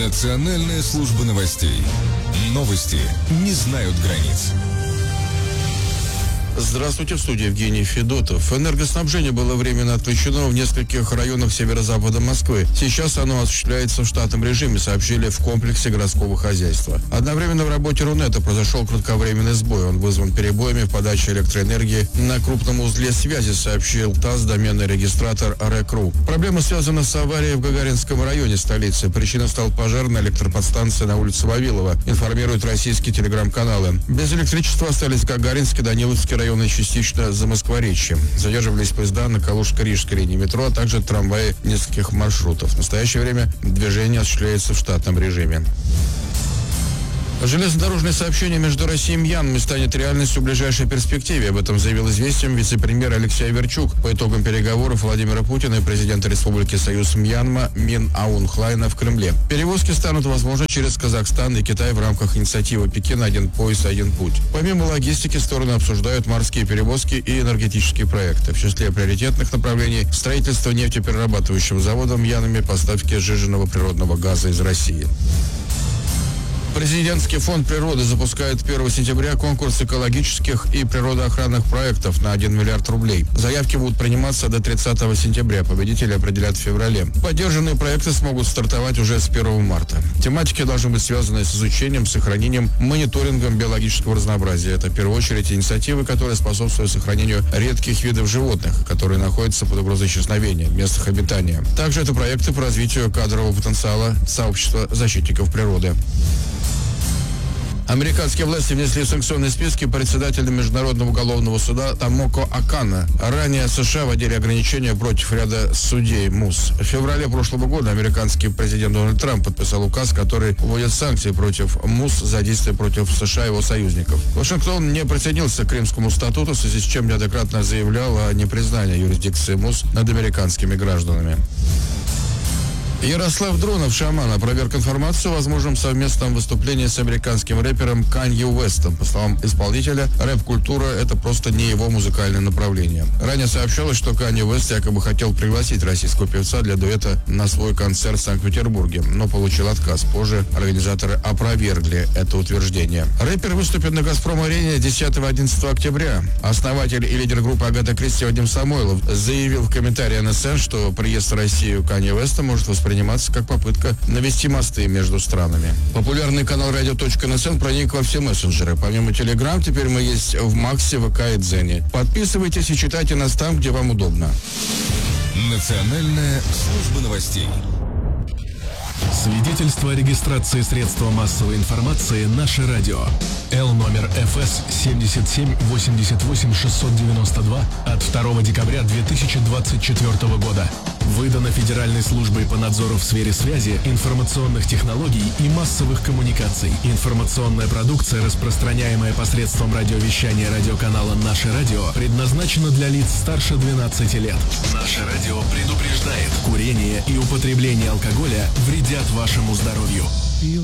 Национальная служба новостей. Новости не знают границ. Здравствуйте, в студии Евгений Федотов. Энергоснабжение было временно отключено в нескольких районах северо-запада Москвы. Сейчас оно осуществляется в штатном режиме, сообщили в комплексе городского хозяйства. Одновременно в работе Рунета произошел кратковременный сбой. Он вызван перебоями в подаче электроэнергии на крупном узле связи, сообщил ТАСС доменный регистратор РЭК.ру. Проблема связана с аварией в Гагаринском районе столицы. Причиной стал пожар на электроподстанции на улице Вавилова, информируют российские телеграм-каналы. Без электричества остались Гагаринский, Даниловский районы частично Замоскворечье. Задерживались поезда на Калужско-Рижской линии метро, а также трамваи нескольких маршрутов. В настоящее время движение осуществляется в штатном режиме. Железнодорожное сообщение между Россией и Мьянмой станет реальностью в ближайшей перспективе. Об этом заявил «Известиям» вице-премьер Алексей Аверчук по итогам переговоров Владимира Путина и президента Республики Союз Мьянма Мин Аун Хлайна в Кремле. Перевозки станут возможны через Казахстан и Китай в рамках инициативы «Пекин. Один пояс, один путь». Помимо логистики, стороны обсуждают морские перевозки и энергетические проекты. В числе приоритетных направлений – строительство нефтеперерабатывающего завода в Мьянме, поставки сжиженного природного газа из России. Президентский фонд природы запускает 1 сентября конкурс экологических и природоохранных проектов на 1 миллиард рублей. Заявки будут приниматься до 30 сентября. Победители определят в феврале. Поддержанные проекты смогут стартовать уже с 1 марта. Тематики должны быть связаны с изучением, сохранением, мониторингом биологического разнообразия. Это в первую очередь инициативы, которые способствуют сохранению редких видов животных, которые находятся под угрозой исчезновения в местах обитания. Также это проекты по развитию кадрового потенциала сообщества защитников природы. Американские власти внесли в санкционные списки председателя Международного уголовного суда Томоко Окана. Ранее США вводили ограничения против ряда судей МУС. В феврале прошлого года американский президент Дональд Трамп подписал указ, который вводит санкции против МУС за действия против США и его союзников. Вашингтон не присоединился к Римскому статуту, в связи с чем неоднократно заявлял о непризнании юрисдикции МУС над американскими гражданами. Ярослав Дронов, шаман, опроверг информацию о возможном совместном выступлении с американским рэпером Канье Уэстом. По словам исполнителя, рэп-культура – это просто не его музыкальное направление. Ранее сообщалось, что Канье Уэст якобы хотел пригласить российского певца для дуэта на свой концерт в Санкт-Петербурге, но получил отказ. Позже организаторы опровергли это утверждение. Рэпер выступит на «Газпром-арене» 10-11 октября. Основатель и лидер группы «Агата Кристи» Вадим Самойлов заявил в комментарии НСН, что приезд в Россию Канье Уэста может восприниматься как попытка навести мосты между странами. Популярный канал radio.nsn проник во все мессенджеры. Помимо Telegram, теперь мы есть в Максе, ВК и Дзене. Подписывайтесь и читайте нас там, где вам удобно. Национальная служба новостей. Свидетельство о регистрации средства массовой информации «Наше радио». Л номер ФС 77-88-692 от 2 декабря 2024 года. Выдано Федеральной службой по надзору в сфере связи, информационных технологий и массовых коммуникаций. Информационная продукция, распространяемая посредством радиовещания радиоканала «Наше радио», предназначена для лиц старше 12 лет. «Наше радио» предупреждает: курение и употребление алкоголя вредят вашему здоровью.